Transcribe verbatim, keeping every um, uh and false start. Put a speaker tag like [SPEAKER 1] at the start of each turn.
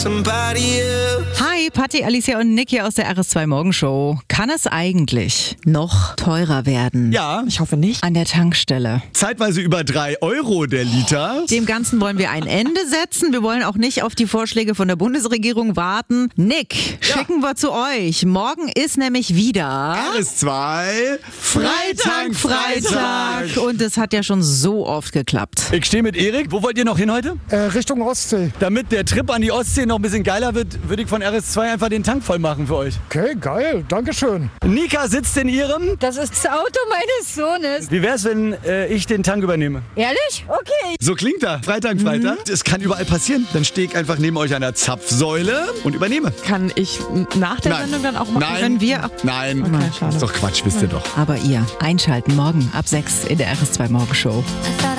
[SPEAKER 1] Hi, Patti, Alicia und Nick hier aus der R S zwei Morgenshow. Kann es eigentlich noch teurer werden?
[SPEAKER 2] Ja,
[SPEAKER 3] Ich hoffe nicht.
[SPEAKER 1] An der Tankstelle.
[SPEAKER 2] zeitweise über drei Euro der Liter.
[SPEAKER 1] Dem Ganzen wollen wir ein Ende setzen. Wir wollen auch nicht auf die Vorschläge von der Bundesregierung warten. Nick,
[SPEAKER 2] Ja.
[SPEAKER 1] schicken wir zu euch. Morgen ist nämlich wieder
[SPEAKER 2] R S zwei
[SPEAKER 1] Freitag, Freitag. Und es hat ja schon so oft geklappt.
[SPEAKER 2] Ich stehe mit Erik. Wo wollt ihr noch hin heute?
[SPEAKER 4] Äh, Richtung Ostsee.
[SPEAKER 2] Damit der Trip an die Ostsee noch ein bisschen geiler wird, würde ich von R S zwei einfach den Tank voll machen für euch.
[SPEAKER 4] Okay, geil. Dankeschön.
[SPEAKER 2] Nika sitzt in ihrem.
[SPEAKER 5] Das ist das Auto meines Sohnes.
[SPEAKER 2] Wie wär's, wenn äh, ich den Tank übernehme?
[SPEAKER 5] Ehrlich? Okay.
[SPEAKER 2] So klingt er. Freitag, Freitag. Es kann überall passieren. Dann stehe ich einfach neben euch an der Zapfsäule und übernehme.
[SPEAKER 3] Kann ich nach der
[SPEAKER 2] Nein.
[SPEAKER 3] Sendung dann auch machen?
[SPEAKER 2] Nein.
[SPEAKER 1] Können wir auch.
[SPEAKER 2] Nein.
[SPEAKER 3] Okay, schade.
[SPEAKER 2] Ist doch Quatsch, wisst ihr doch.
[SPEAKER 1] Aber ihr, einschalten morgen ab sechs in der R S zwei Morgenshow.
[SPEAKER 6] I thought